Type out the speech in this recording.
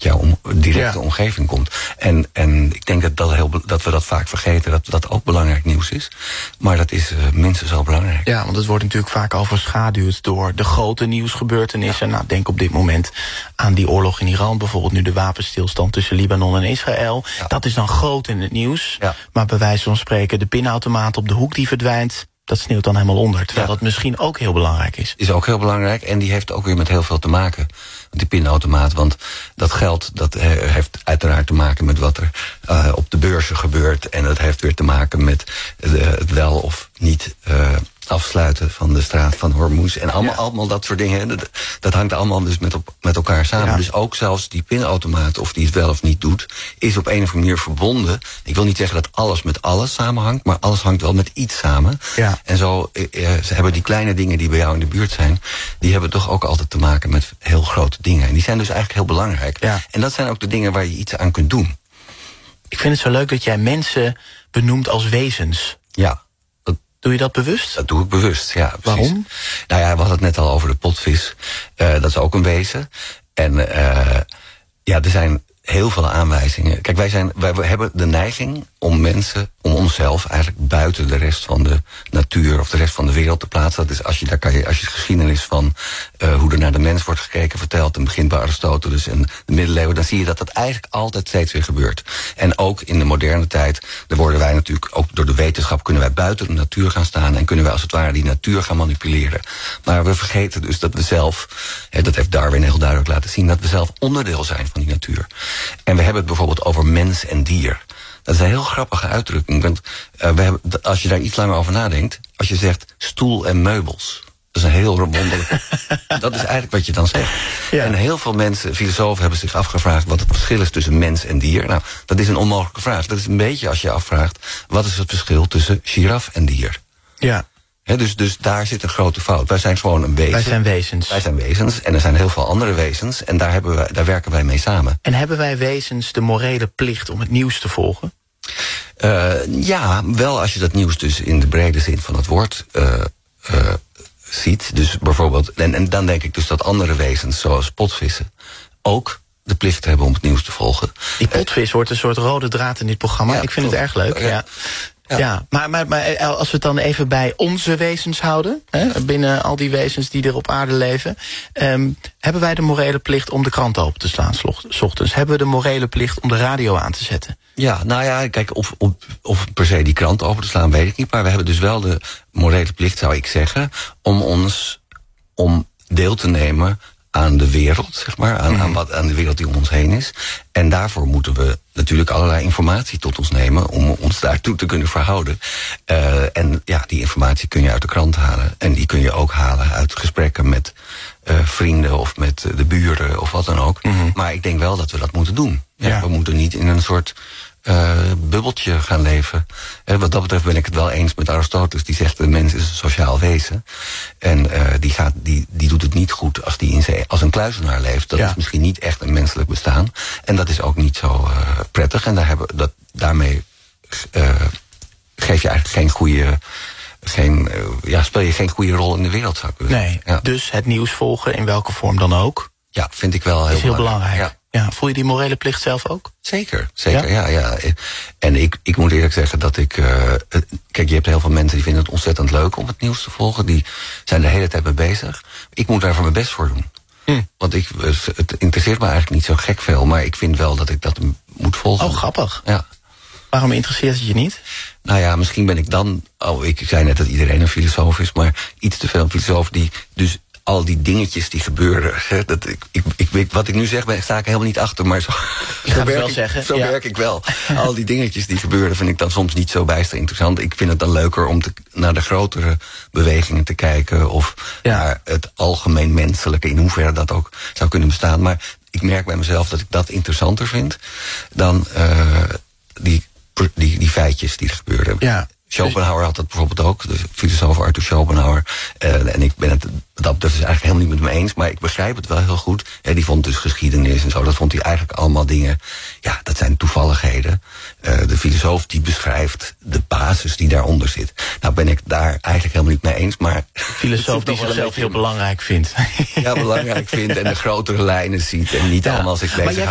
uit jouw directe omgeving komt. En ik denk dat we dat vaak vergeten, dat dat ook belangrijk nieuws is. Maar dat is minstens zo belangrijk. Ja, want het wordt natuurlijk vaak overschaduwd door de grote nieuwsgebeurtenissen. Nou, denk op dit moment aan die oorlog in Iran, bijvoorbeeld nu de wapenstilstand tussen Libanon en Israël. Ja. Dat is dan groot in het nieuws. Ja. Maar bij wijze van spreken, de pinautomaat op de hoek die verdwijnt, dat sneeuwt dan helemaal onder. Terwijl dat misschien ook heel belangrijk is. Is ook heel belangrijk en die heeft ook weer met heel veel te maken. Die pinautomaat, want dat geld dat heeft uiteraard te maken met wat er op de beurzen gebeurt. En dat heeft weer te maken met het wel of niet afsluiten van de straat van Hormuz. En allemaal dat soort dingen. Dat hangt allemaal dus met elkaar samen. Ja. Dus ook zelfs die pinautomaat, of die het wel of niet doet, is op een of andere manier verbonden. Ik wil niet zeggen dat alles met alles samenhangt, maar alles hangt wel met iets samen. Ja. En zo ze hebben die kleine dingen die bij jou in de buurt zijn, die hebben toch ook altijd te maken met heel grote dingen. En die zijn dus eigenlijk heel belangrijk. Ja. En dat zijn ook de dingen waar je iets aan kunt doen. Ik vind het zo leuk dat jij mensen benoemt als wezens. Ja. Doe je dat bewust? Dat doe ik bewust, ja. Precies. Waarom? Nou ja, we hadden het net al over de potvis. Dat is ook een wezen. En er zijn heel veel aanwijzingen. Kijk, wij hebben de neiging om onszelf eigenlijk buiten de rest van de natuur of de rest van de wereld te plaatsen. Dat is als je de geschiedenis van hoe er naar de mens wordt gekeken vertelt, en begint bij Aristoteles en de middeleeuwen, dan zie je dat dat eigenlijk altijd steeds weer gebeurt. En ook in de moderne tijd, daar worden wij natuurlijk, ook door de wetenschap, kunnen wij buiten de natuur gaan staan en kunnen wij als het ware die natuur gaan manipuleren. Maar we vergeten dus dat we zelf, dat heeft Darwin heel duidelijk laten zien, dat we zelf onderdeel zijn van die natuur. En we hebben het bijvoorbeeld over mens en dier. Dat is een heel grappige uitdrukking. Want als je daar iets langer over nadenkt, als je zegt stoel en meubels, dat is een heel wonderlijk. Dat is eigenlijk wat je dan zegt. Ja. En heel veel mensen, filosofen, hebben zich afgevraagd wat het verschil is tussen mens en dier. Nou, dat is een onmogelijke vraag. Dat is een beetje als je afvraagt, wat is het verschil tussen giraf en dier? Ja. Dus daar zit een grote fout. Wij zijn gewoon een wezen. Wij zijn wezens. Wij zijn wezens en er zijn heel veel andere wezens. En daar werken wij mee samen. En hebben wij wezens de morele plicht om het nieuws te volgen? Ja, wel als je dat nieuws dus in de brede zin van het woord ziet. Dus bijvoorbeeld, en dan denk ik dus dat andere wezens, zoals potvissen, ook de plicht hebben om het nieuws te volgen. Die potvis wordt een soort rode draad in dit programma. Ik vind het erg leuk, ja. Ja, maar als we het dan even bij onze wezens houden, binnen al die wezens die er op aarde leven, hebben wij de morele plicht om de krant open te slaan 's ochtends? Hebben we de morele plicht om de radio aan te zetten? Ja, nou ja, kijk, of per se die krant open te slaan, weet ik niet. Maar we hebben dus wel de morele plicht, zou ik zeggen, om deel te nemen aan de wereld, zeg maar, aan de wereld die om ons heen is. En daarvoor moeten we natuurlijk allerlei informatie tot ons nemen om ons daartoe te kunnen verhouden. En ja, die informatie kun je uit de krant halen. En die kun je ook halen uit gesprekken met vrienden of met de buren of wat dan ook. Mm-hmm. Maar ik denk wel dat we dat moeten doen. Ja. We moeten niet in een soort bubbeltje gaan leven. Wat dat betreft ben ik het wel eens met Aristoteles. Die zegt, de mens is een sociaal wezen. En die doet het niet goed als die als een kluizenaar leeft. Dat is misschien niet echt een menselijk bestaan. En dat is ook niet zo prettig. En daarmee geef je eigenlijk speel je geen goede rol in de wereld, zou ik willen. Nee, dus het nieuws volgen in welke vorm dan ook. Ja, vind ik wel heel belangrijk. Ja, voel je die morele plicht zelf ook? Zeker, ja. En ik moet eerlijk zeggen dat ik kijk, je hebt heel veel mensen die vinden het ontzettend leuk om het nieuws te volgen. Die zijn de hele tijd mee bezig. Ik moet daar voor mijn best voor doen. Want het interesseert me eigenlijk niet zo gek veel. Maar ik vind wel dat ik dat moet volgen. Oh, grappig. Ja. Waarom interesseert het je niet? Nou ja, misschien ben ik dan... ik zei net dat iedereen een filosoof is, maar iets te veel een filosoof die dus al die dingetjes die gebeuren. Wat ik nu zeg, sta ik helemaal niet achter, maar zo werk ik wel. Al die dingetjes die gebeuren vind ik dan soms niet zo bijster interessant. Ik vind het dan leuker om naar de grotere bewegingen te kijken, of naar het algemeen menselijke, in hoeverre dat ook zou kunnen bestaan. Maar ik merk bij mezelf dat ik dat interessanter vind dan die feitjes die er gebeuren. Ja. Schopenhauer had dat bijvoorbeeld ook, de filosoof Arthur Schopenhauer. En ik ben het dat dus eigenlijk helemaal niet met me eens, maar ik begrijp het wel heel goed. Die vond dus geschiedenis en zo, dat vond hij eigenlijk allemaal dingen. Ja, dat zijn toevalligheden. De filosoof die beschrijft de basis die daaronder zit. Nou ben ik daar eigenlijk helemaal niet mee eens, maar... Filosoof die zichzelf heel belangrijk vindt. Ja, belangrijk vindt en de grotere lijnen ziet en niet allemaal zich bezig.